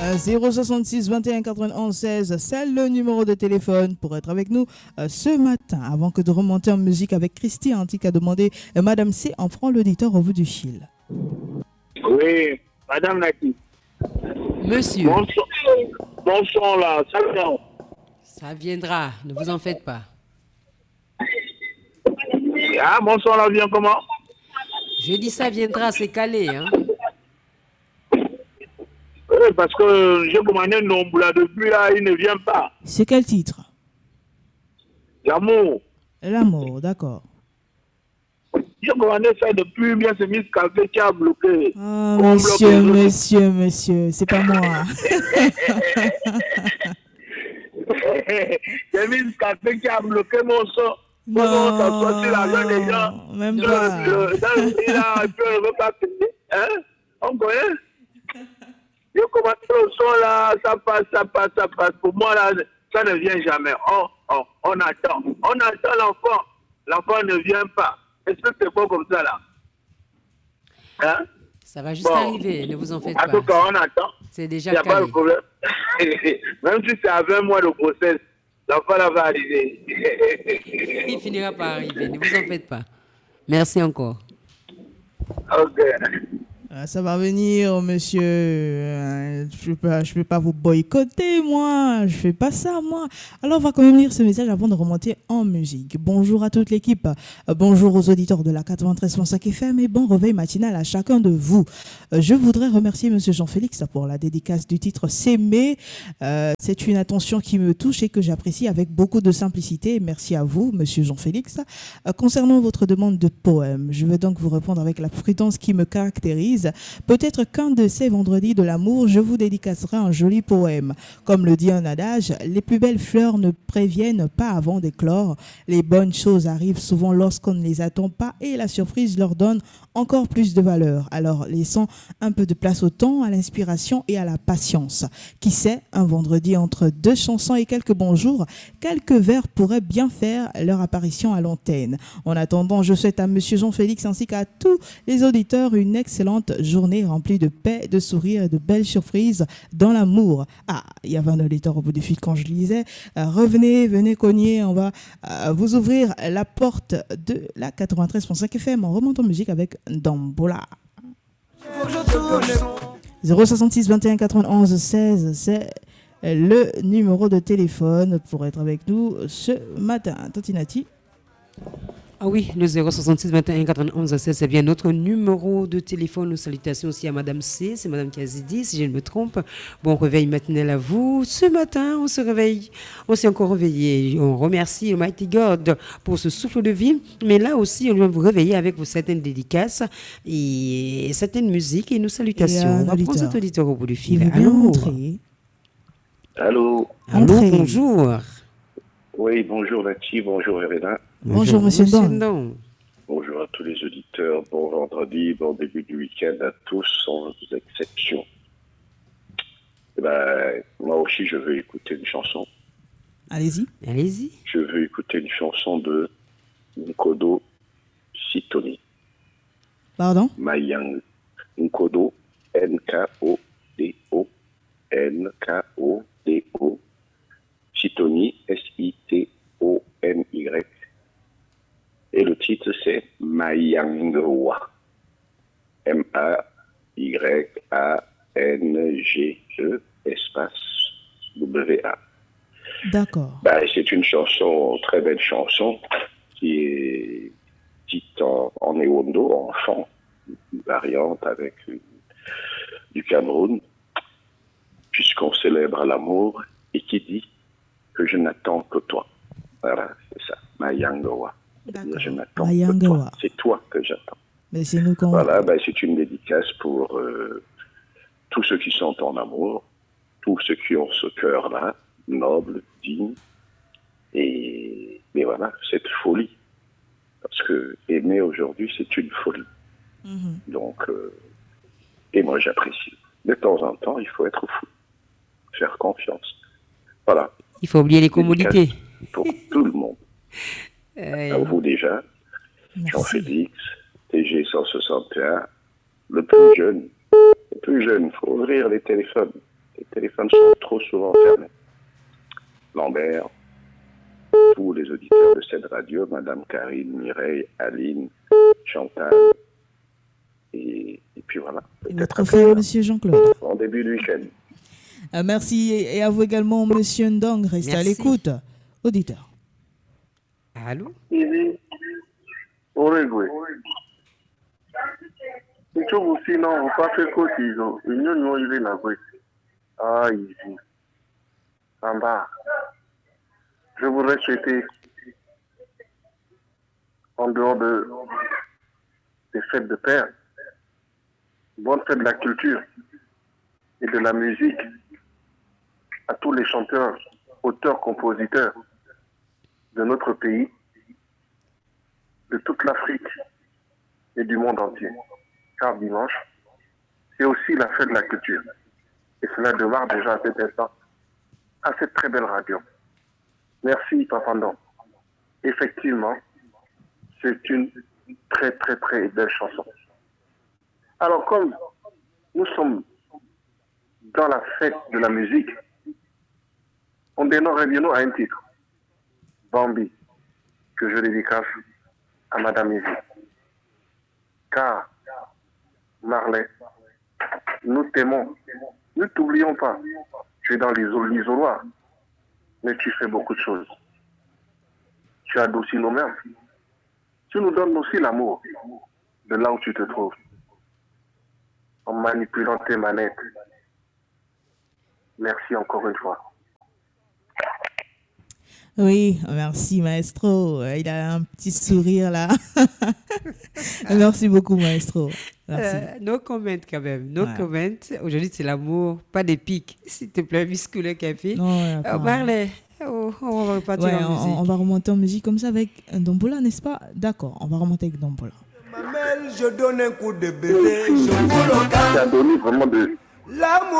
066 21 91 16, c'est le numéro de téléphone pour être avec nous ce matin. Avant que de remonter en musique avec Christy Antique a demandé Madame C, on prend l'auditeur au bout du fil. Oui, Madame Naki. Monsieur. Bon son là, ça vient. Ça viendra, ne vous en faites pas. Ah, mon son là vient comment? Je dis ça viendra, c'est calé, hein. Oui, parce que j'ai commandé un nombre là depuis là, il ne vient pas. C'est quel titre? L'amour. L'amour, d'accord. J'ai commandé ça depuis bien c'est Miss Café qui a bloqué. Oh, monsieur, c'est pas moi. C'est Miss Café qui a bloqué mon son. Non, Ça soit sur l'argent des gens. même Dans pas. le là, puis on ne veut pas payer. Hein? On connaît? J'ai commandé le son là, ça passe. Pour moi là, ça ne vient jamais. On attend. On attend l'enfant. L'enfant ne vient pas. Est-ce que c'est pas comme ça là? Hein? Ça va juste arriver, ne vous en faites pas. En tout cas, on attend. C'est déjà calé. Il n'y a pas de problème. Même si c'est à 20 mois de grossesse, l'enfant là va arriver. Il finira par arriver, ne vous en faites pas. Merci encore. Ok. Ça va venir, monsieur. Je peux pas vous boycotter, moi. Je fais pas ça, moi. Alors, on va quand même lire ce message avant de remonter en musique. Bonjour à toute l'équipe. Bonjour aux auditeurs de la 93.5 FM et bon réveil matinal à chacun de vous. Je voudrais remercier monsieur Jean-Félix pour la dédicace du titre S'aimer. C'est une attention qui me touche et que j'apprécie avec beaucoup de simplicité. Merci à vous, monsieur Jean-Félix. Concernant votre demande de poème, je vais donc vous répondre avec la prudence qui me caractérise. Peut-être qu'un de ces vendredis de l'amour, je vous dédicacerai un joli poème. Comme le dit un adage, les plus belles fleurs ne préviennent pas avant d'éclore. Les bonnes choses arrivent souvent lorsqu'on ne les attend pas et la surprise leur donne encore plus de valeur. Alors, laissons un peu de place au temps, à l'inspiration et à la patience. Qui sait, un vendredi entre deux chansons et quelques bonjours, quelques vers pourraient bien faire leur apparition à l'antenne. En attendant, je souhaite à monsieur Jean-Félix ainsi qu'à tous les auditeurs une excellente journée remplie de paix, de sourires et de belles surprises dans l'amour. Ah, il y avait un auditeur au bout du fil quand je lisais. Revenez, venez cogner, on va vous ouvrir la porte de la 93.5 FM. On remonte en musique avec Dambola. 066 21 91 16, c'est le numéro de téléphone pour être avec nous ce matin. Tantinati. Ah oui, le 066 21 91 16, c'est bien notre numéro de téléphone. Nos salutations aussi à Madame C, c'est Madame Kazidi, si je ne me trompe. Bon réveil matinal à vous. Ce matin, on se réveille, on s'est encore réveillé. On remercie Almighty God pour ce souffle de vie. Mais là aussi, on va vous réveiller avec vos certaines dédicaces et certaines musiques et nos salutations. On va prendre cet auditeur au bout du fil. Allô. Allô, bonjour. Oui, bonjour Nati, bonjour Verena. Bonjour Monsieur Don. Bonjour à tous les auditeurs, bon vendredi, bon début du week-end à tous, sans exception. Moi aussi je veux écouter une chanson. Allez-y. Je veux écouter une chanson de Nkodo Sitoni. Pardon? Mayang. Nkodo, Nkodo, Nkodo. Sitoni, Sitony. Et le titre c'est Mayangewa. Mayange espace WA. D'accord. C'est une chanson, très belle chanson, qui est dite en Ewondo, en chant, une variante avec du Cameroun, puisqu'on célèbre l'amour et qui dit que je n'attends que toi. Voilà, c'est ça, Mayangewa. Je n'attends que toi. C'est toi que j'attends. Mais c'est nous qu'on... Voilà, c'est une dédicace pour tous ceux qui sont en amour, tous ceux qui ont ce cœur-là, noble, digne, et voilà, cette folie. Parce que aimer aujourd'hui, c'est une folie. Mm-hmm. Donc, et moi j'apprécie. De temps en temps, il faut être fou, faire confiance. Voilà. Il faut oublier les commodités. Pour tout le monde. À vous déjà, Jean-Félix, TG 161, le plus jeune, il faut ouvrir les téléphones. Les téléphones sont trop souvent fermés. Lambert, tous les auditeurs de cette radio, Madame Karine, Mireille, Aline, Chantal, et puis voilà. Et votre frère, Monsieur Jean-Claude. En début de week-end. Merci et à vous également, Monsieur Ndong. Restez à l'écoute. Auditeur. Allô? Ici, Oregwe. Nicho sinon, on pas fait côté, ils ont eu la gouette. Ah, ici. En bas. Je voudrais souhaiter, en dehors des fêtes de Père, bonne fête de la culture et de la musique à tous les chanteurs, auteurs, compositeurs de notre pays, de toute l'Afrique et du monde entier. Car dimanche, c'est aussi la fête de la culture. Et cela démarre déjà à cet instant, à cette très belle radio. Merci, Papandon. Effectivement, c'est une très, très, très belle chanson. Alors, comme nous sommes dans la fête de la musique, on dénorerait bien à un titre. Bambi, que je dédicace à Madame Evie. Car, Marley, nous t'aimons. Ne t'oublions pas. Tu es dans l'isoloir, mais tu fais beaucoup de choses. Tu adoucis nos mères. Tu nous donnes aussi l'amour de là où tu te trouves. En manipulant tes manettes. Merci encore une fois. Oui, merci maestro. Il a un petit sourire là. Merci beaucoup maestro. Merci. No comment quand même. No comment. Aujourd'hui c'est l'amour, pas des pics. S'il te plaît, biscoule le café. Non, Marley, on va repartir en musique. On va remonter en musique comme ça avec Dombola, n'est-ce pas? D'accord, on va remonter avec Dombola. Je donne un coup de baiser, je vous le Tu as donné vraiment de... L'amour